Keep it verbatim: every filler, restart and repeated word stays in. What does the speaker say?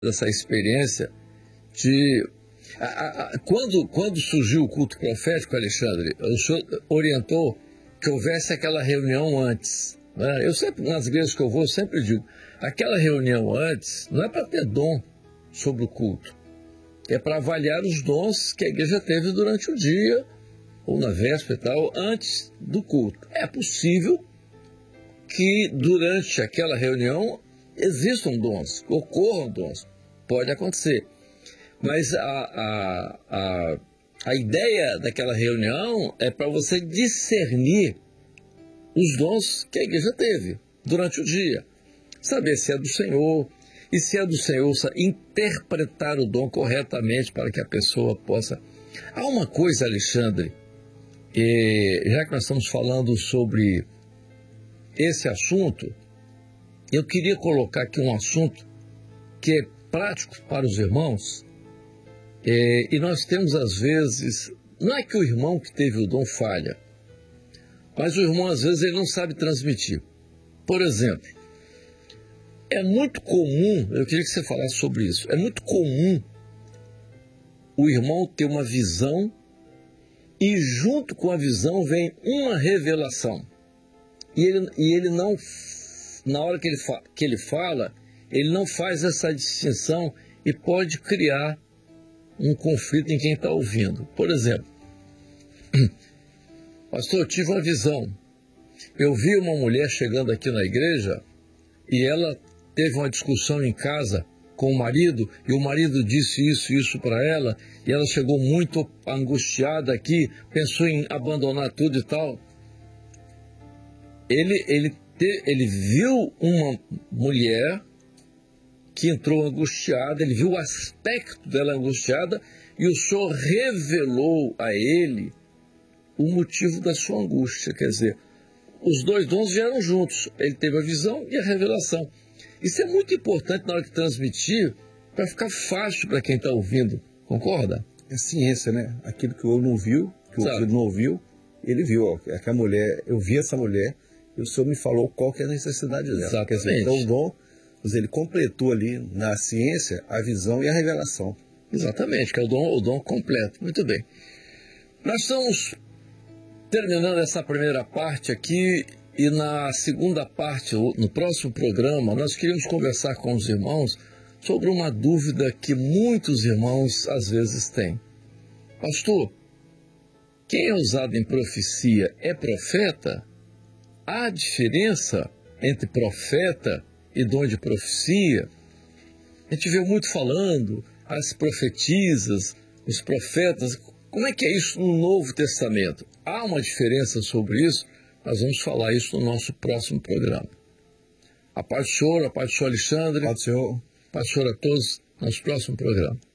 dessa experiência de... A, a, a, quando, quando surgiu o culto profético, Alexandre, o senhor orientou que houvesse aquela reunião antes. Né? Eu sempre, nas igrejas que eu vou, eu sempre digo, aquela reunião antes não é para ter dom sobre o culto, é para avaliar os dons que a igreja teve durante o dia, ou na véspera e tal, antes do culto. É possível que durante aquela reunião existam dons, ocorram dons, pode acontecer. Mas a, a, a, a ideia daquela reunião é para você discernir os dons que a igreja teve durante o dia. Saber se é do Senhor, e se é do Senhor, interpretar o dom corretamente para que a pessoa possa... Há uma coisa, Alexandre, e já que nós estamos falando sobre esse assunto, eu queria colocar aqui um assunto que é prático para os irmãos. É, e nós temos às vezes, não é que o irmão que teve o dom falha, mas o irmão às vezes ele não sabe transmitir. Por exemplo, é muito comum, eu queria que você falasse sobre isso, é muito comum o irmão ter uma visão e junto com a visão vem uma revelação. E ele, e ele não, na hora que ele, fa, que ele fala, ele não faz essa distinção e pode criar um conflito em quem está ouvindo. Por exemplo, pastor, eu tive uma visão. Eu vi uma mulher chegando aqui na igreja e ela teve uma discussão em casa com o marido e o marido disse isso e isso para ela e ela chegou muito angustiada aqui, pensou em abandonar tudo e tal. Ele, ele, te, ele viu uma mulher que entrou angustiada, ele viu o aspecto dela angustiada e o Senhor revelou a ele o motivo da sua angústia. Quer dizer, os dois dons vieram juntos, ele teve a visão e a revelação. Isso é muito importante na hora de transmitir, para ficar fácil para quem está ouvindo, concorda? É ciência, né? Aquilo que o olho não viu, que o ouvido não ouviu, ele viu. Ó, que a mulher, eu vi essa mulher e o Senhor me falou qual que é a necessidade dela. Exatamente. Quer dizer, então o dom... ele completou ali na ciência a visão e a revelação. Exatamente, que é o dom, o dom completo. Muito bem. Nós estamos terminando essa primeira parte aqui e na segunda parte, no próximo programa, nós queríamos conversar com os irmãos sobre uma dúvida que muitos irmãos às vezes têm. Pastor, quem é usado em profecia é profeta? Há diferença entre profeta e dom de profecia? A gente vê muito falando, as profetisas, os profetas. Como é que é isso no Novo Testamento? Há uma diferença sobre isso? Nós vamos falar isso no nosso próximo programa. A paz do Senhor, a paz do Senhor Alexandre. A paz do Senhor. A paz do Senhor a todos, no nosso próximo programa.